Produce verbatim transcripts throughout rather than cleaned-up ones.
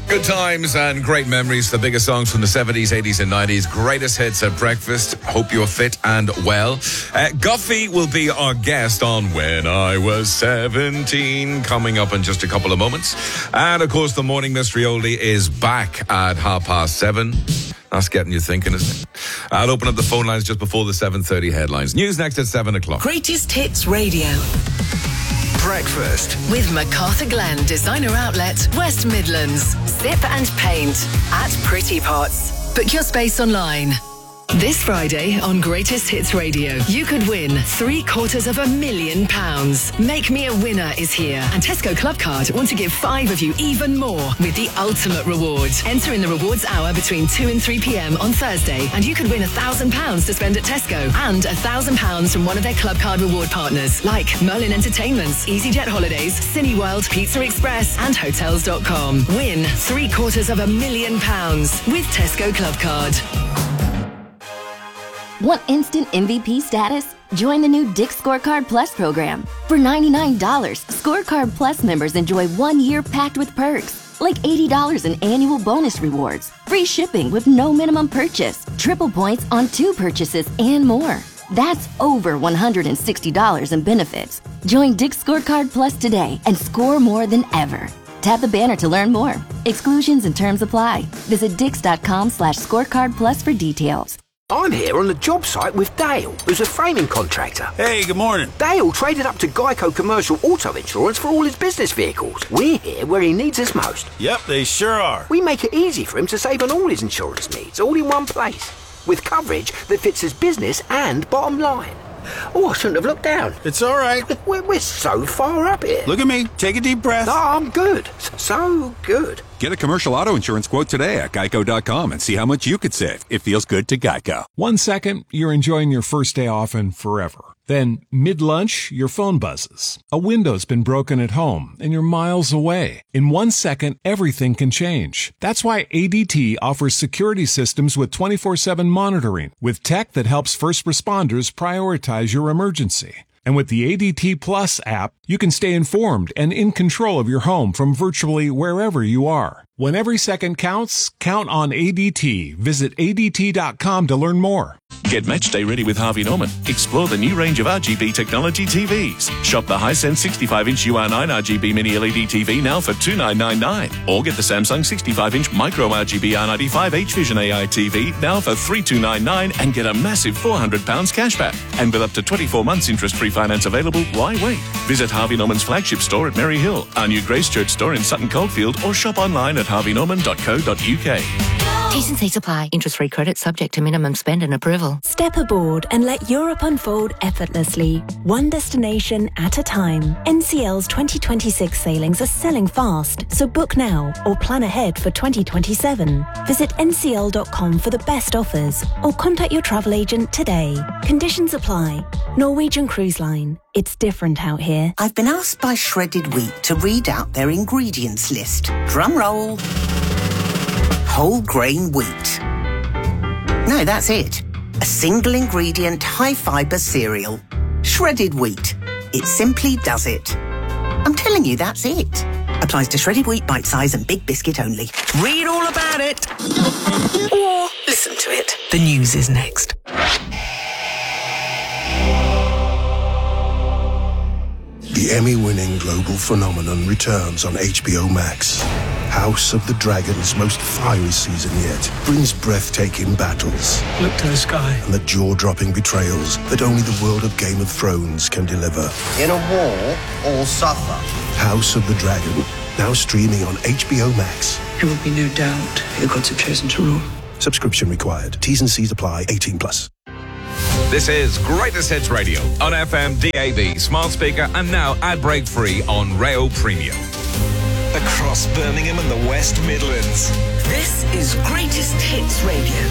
Good times and great memories. The biggest songs from the seventies, eighties and nineties. Greatest hits at breakfast. Hope you're fit and well. Uh, Guffey will be our guest on When I Was seventeen, coming up in just a couple of moments. And, of course, the Morning Mystery Oldie is back at half past seven. That's getting you thinking, isn't it? I'll open up the phone lines just before the seven thirty headlines. News next at seven o'clock. Greatest Hits Radio. Breakfast with MacArthur Glen Designer Outlet, West Midlands. Sip and paint at Pretty Pots. Book your space online. This Friday on Greatest Hits Radio, you could win three quarters of a million pounds. Make Me a Winner is here, and Tesco Club Card want to give five of you even more with the ultimate reward. Enter in the rewards hour between two and three p.m. on Thursday, and you could win a thousand pounds to spend at Tesco and a thousand pounds from one of their Club Card reward partners like Merlin Entertainments, EasyJet Holidays, Cineworld, Pizza Express, and Hotels dot com. Win three quarters of a million pounds with Tesco Club Card. Want instant M V P status? Join the new Dick's Scorecard Plus program. For ninety-nine dollars, Scorecard Plus members enjoy one year packed with perks, like eighty dollars in annual bonus rewards, free shipping with no minimum purchase, triple points on two purchases, and more. That's over one hundred sixty dollars in benefits. Join Dick's Scorecard Plus today and score more than ever. Tap the banner to learn more. Exclusions and terms apply. Visit dix.com slash scorecard plus for details. I'm here on the job site with Dale, who's a framing contractor. Hey, good morning. Dale traded up to Geico Commercial Auto Insurance for all his business vehicles. We're here where he needs us most. Yep, they sure are. We make it easy for him to save on all his insurance needs, all in one place, with coverage that fits his business and bottom line. Oh, I shouldn't have looked down. It's all right. We're, we're so far up here. Look at me. Take a deep breath. No, I'm good. So good. Get a commercial auto insurance quote today at geico dot com and see how much you could save. It feels good to Geico. One second, you're enjoying your first day off and forever. Then, mid-lunch, your phone buzzes. A window's been broken at home, and you're miles away. In one second, everything can change. That's why A D T offers security systems with twenty-four seven monitoring, with tech that helps first responders prioritize your emergency. And with the A D T Plus app, you can stay informed and in control of your home from virtually wherever you are. When every second counts, count on A D T. Visit A D T dot com to learn more. Get match day ready with Harvey Norman. Explore the new range of R G B technology T Vs. Shop the Hisense sixty-five inch U R nine R G B mini L E D T V now for two thousand nine hundred ninety-nine dollars. Or get the Samsung sixty-five inch micro R G B R ninety-five H Vision A I T V now for three thousand two hundred ninety-nine dollars and get a massive four hundred pounds cashback. And with up to twenty-four months interest-free finance available, why wait? Visit Harvey Norman's flagship store at Merry Hill, our new Gracechurch store in Sutton Coldfield, or shop online at harvey norman dot co dot uk. T's and C's apply. Interest-free credit subject to minimum spend and approval. Step aboard and let Europe unfold effortlessly, one destination at a time. N C L's twenty twenty-six sailings are selling fast, so book now or plan ahead for twenty twenty-seven. Visit N C L dot com for the best offers or contact your travel agent today. Conditions apply. Norwegian Cruise Line. It's different out here. I've been asked by Shredded Wheat to read out their ingredients list. Drum roll. Whole grain wheat. No, that's it. A single ingredient, high fibre cereal. Shredded wheat. It simply does it. I'm telling you, that's it. Applies to shredded wheat, bite size and big biscuit only. Read all about it. Or listen to it. The news is next. The Emmy-winning global phenomenon returns on H B O Max. House of the Dragon's most fiery season yet brings breathtaking battles. Look to the sky. And the jaw-dropping betrayals that only the world of Game of Thrones can deliver. In a war, all suffer. House of the Dragon, now streaming on H B O Max. There will be no doubt the gods have chosen to rule. Subscription required. T's and C's apply. eighteen plus. This is Greatest Hits Radio on F M, D A B, smart speaker, and now ad break free on Rayo Premium. Across Birmingham and the West Midlands. This is Greatest Hits Radio.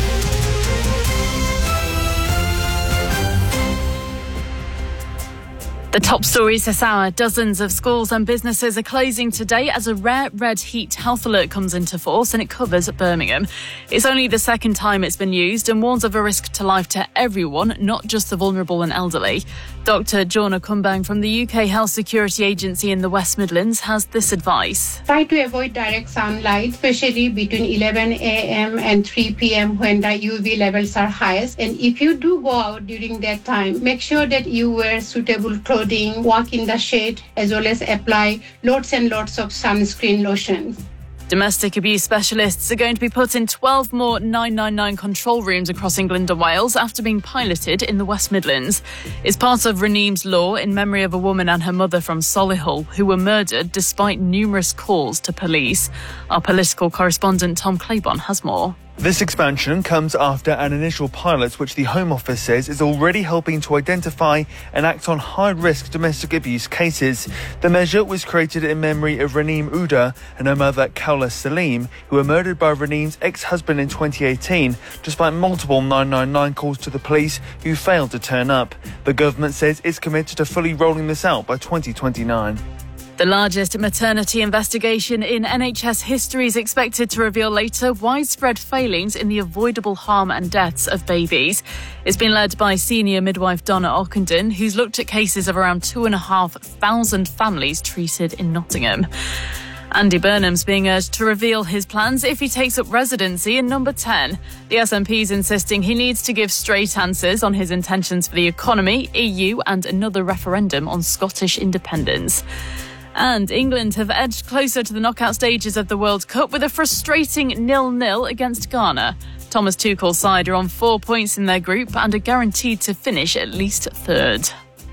The top stories this hour. Dozens of schools and businesses are closing today as a rare red heat health alert comes into force, and it covers Birmingham. It's only the second time it's been used and warns of a risk to life to everyone, not just the vulnerable and elderly. Doctor Jonna Kumbang from the U K Health Security Agency in the West Midlands has this advice. Try to avoid direct sunlight, especially between eleven a.m. and three p.m. when the U V levels are highest. And if you do go out during that time, make sure that you wear suitable clothing, walk in the shade, as well as apply lots and lots of sunscreen lotion. Domestic abuse specialists are going to be put in twelve more nine nine nine control rooms across England and Wales after being piloted in the West Midlands. It's part of Raneem's Law in memory of a woman and her mother from Solihull who were murdered despite numerous calls to police. Our political correspondent Tom Claiborne has more. This expansion comes after an initial pilot which the Home Office says is already helping to identify and act on high-risk domestic abuse cases. The measure was created in memory of Raneem Uda and her mother Kaula Salim, who were murdered by Raneem's ex-husband in twenty eighteen, despite multiple nine nine nine calls to the police who failed to turn up. The government says it's committed to fully rolling this out by twenty twenty-nine. The largest maternity investigation in N H S history is expected to reveal later widespread failings in the avoidable harm and deaths of babies. It's been led by senior midwife Donna Ockenden, who's looked at cases of around two and a half thousand families treated in Nottingham. Andy Burnham's being urged to reveal his plans if he takes up residency in number ten. The S N P's insisting he needs to give straight answers on his intentions for the economy, E U and another referendum on Scottish independence. And England have edged closer to the knockout stages of the World Cup with a frustrating nil nil against Ghana. Thomas Tuchel's side are on four points in their group and are guaranteed to finish at least third.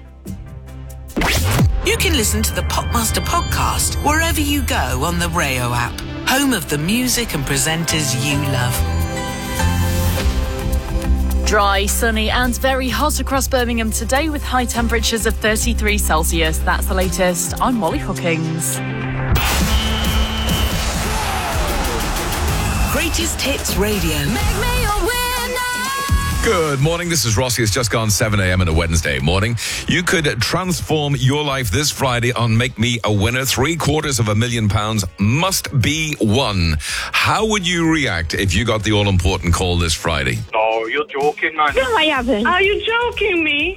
You can listen to the Popmaster podcast wherever you go on the Rayo app, home of the music and presenters you love. Dry, sunny and very hot across Birmingham today with high temperatures of thirty-three Celsius. That's the latest. I'm Molly Hookings. Greatest Hits Radio. Make me a winner. Good morning, this is Rossi. It's just gone seven a.m. on a Wednesday morning. You could transform your life this Friday on Make Me a Winner. Three quarters of a million pounds must be won. How would you react if you got the all-important call this Friday? Oh, you're joking, man. No, I haven't. Are you joking me?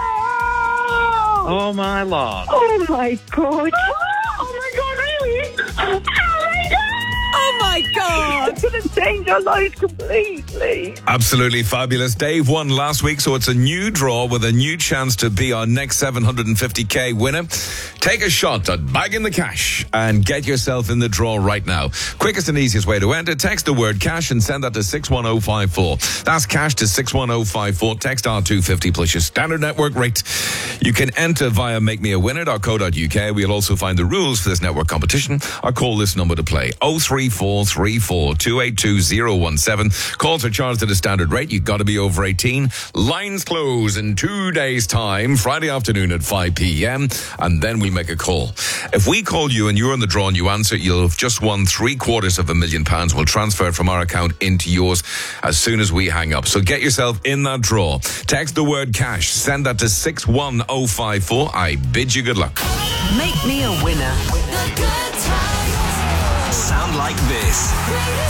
Oh, my Lord. Oh, my God. Oh, my God, really? Oh, my God. Oh, my God. It's going to change our lives completely. Absolutely fabulous. Dave won last week, so it's a new draw with a new chance to be our next seven hundred fifty k winner. Take a shot at bagging the cash and get yourself in the draw right now. Quickest and easiest way to enter, text the word cash and send that to six one zero five four. That's cash to six one zero five four. Text R two fifty plus your standard network rate. You can enter via make me a winner dot co dot uk. We'll also find the rules for this network competition or call this number to play oh three four three four two eight two oh one seven. Calls are charged at a standard rate. You've got to be over eighteen. Lines close in two days' time, Friday afternoon at five p.m. and then we'll make a call. If we call you and you're in the draw and you answer, you'll have just won three quarters of a million pounds. We'll transfer it from our account into yours as soon as we hang up. So get yourself in that draw. Text the word cash. Send that to six one zero five four. I bid you good luck. Make me a winner. Sound like this.